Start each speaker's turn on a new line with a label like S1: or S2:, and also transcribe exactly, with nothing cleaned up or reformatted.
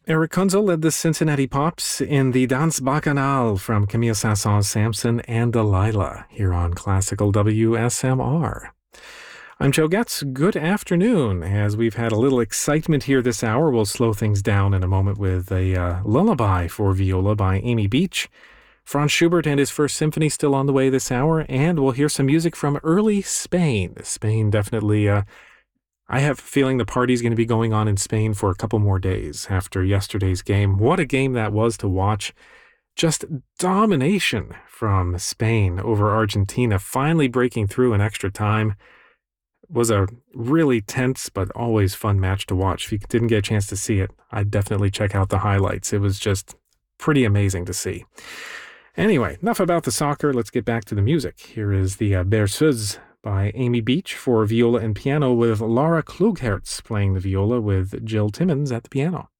S1: Eric Kunzel led the Cincinnati Pops in the Danse Bacchanale from Camille Saint-Saëns' Samson and Delilah here on Classical W S M R. I'm Joe Getz. Good afternoon. As we've had a little excitement here this hour, we'll slow things down in a moment with a uh, lullaby for viola by Amy Beach. Franz Schubert and his First Symphony still on the way this hour, and we'll hear some music from early Spain. Spain definitely... Uh, I have a feeling the party's going to be going on in Spain for a couple more days after yesterday's game. What a game that was to watch. Just domination from Spain over Argentina, finally breaking through in extra time. It was a really tense but always fun match to watch. If you didn't get a chance to see it, I'd definitely check out the highlights. It was just pretty amazing to see. Anyway, enough about the soccer. Let's get back to the music. Here is the uh, Berceuse by Amy Beach for viola and piano, with Laura Klugherz playing the viola with Jill Timmons at the piano.